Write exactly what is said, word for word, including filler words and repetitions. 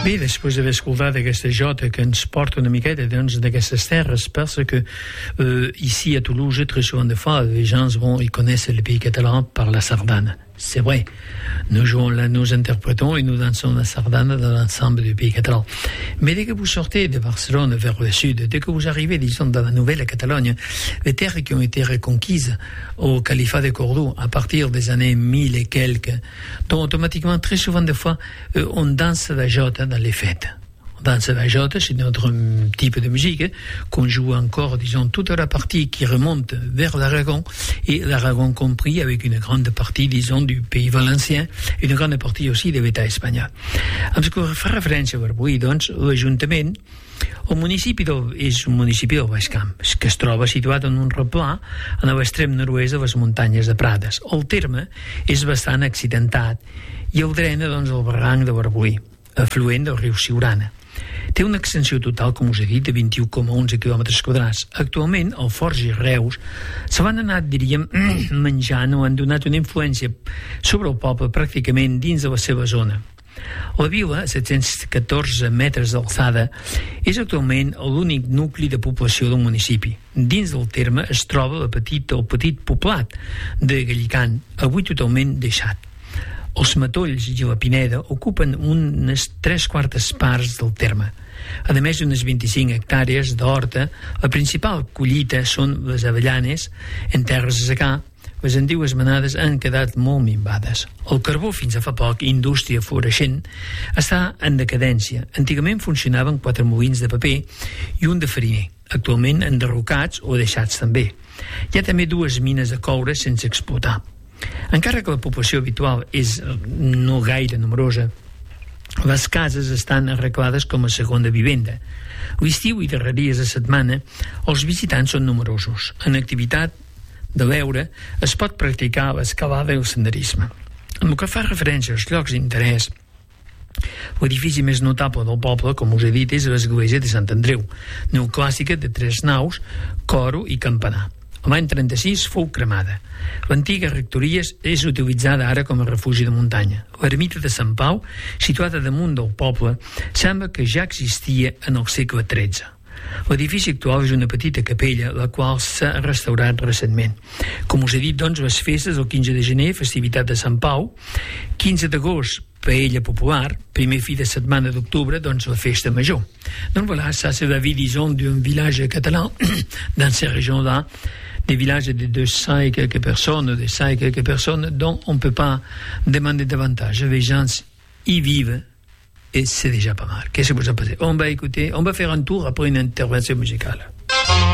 Bé, després d'haver escoltat aquesta jota que ens porta una miqueta doncs, d'aquestes terres, parce que euh, ici à Toulouse, très souvent de fois, les gens vont, ils connaissent le pays catalan par la sardane. C'est vrai. Nous jouons là, nous interprétons et nous dansons la sardane dans l'ensemble du pays catalan. Mais dès que vous sortez de Barcelone vers le sud, dès que vous arrivez, disons, dans la nouvelle Catalogne, les terres qui ont été reconquises au califat de Cordoue à partir des années mille et quelques, donc automatiquement, très souvent de fois, euh, on danse la jota dans les fêtes. Danse la jota, c'est notre type de musique, hein, qu'on joue encore, disons, toute la partie qui remonte vers l'Aragon, et l'Aragon compris avec une grande partie, disons, du pays valencien, et une grande partie aussi de l'État espanyol. Amb que fa referència per avui, doncs, l'Ajuntament, el municipi del, és un municipi del Baix Camp, que es troba situat en un replà a l'extrem nord-oest de les muntanyes de Prades. El terme és bastant accidentat i el drena, doncs, el barranc de Barboí, afluent del riu Siurana. Té una extensió total, com us he dit, de vint-i-u coma onze quilòmetres quadrats. Actualment, el Forge i Reus se van anar, diríem, menjant o han donat una influència sobre el poble pràcticament dins de la seva zona. La vila, a set-cents catorze metres d'alçada, és actualment l'únic nucli de població del municipi. Dins del terme es troba la petita, el petit poblat de Gallicant, avui totalment deixat. Els matolls i la Pineda ocupen unes tres quartes parts del terme. A més d'unes vint-i-cinc hectàrees d'horta, la principal collita són les avellanes. En terres a secar, les antigues manades han quedat molt minvades. El carbó, fins a fa poc, indústria floreixent, està en decadència. Antigament funcionaven quatre molins de paper i un de fariner, actualment enderrocats o deixats també. Hi ha també dues mines de coure sense explotar. Encara que la població habitual és no gaire numerosa, les cases estan arreglades com a segona vivenda. L'estiu i darreries de setmana, els visitants són numerosos. En activitat de l'heure es pot practicar l'escalada i el senderisme. En el que fa referència als llocs d'interès, l'edifici més notable del poble, com us he dit, és l'església de Sant Andreu, neoclàssica de tres naus, coro i campanar. L'any trenta-sis fou cremada. L'antiga rectoria és utilitzada ara com a refugi de muntanya. L'ermita de Sant Pau, situada damunt del poble, sembla que ja existia en el segle tretze. L'edifici actual és una petita capella, la qual s'ha restaurat recentment. Com us he dit, doncs, les festes del quinze de gener, festivitat de Sant Pau, quinze d'agost, paella popular, primer fi de setmana d'octubre, doncs la festa major. Donc voilà, ça c'est la vie, disons, d'un village catalan, dans ces régions-là, des villages de deux cents et quelques personnes, de cent et quelques personnes, dont on ne peut pas demander davantage. Les gens y vivent et c'est déjà pas mal. Qu'est-ce que vous en pensez? On va écouter, on va faire un tour après une intervention musicale.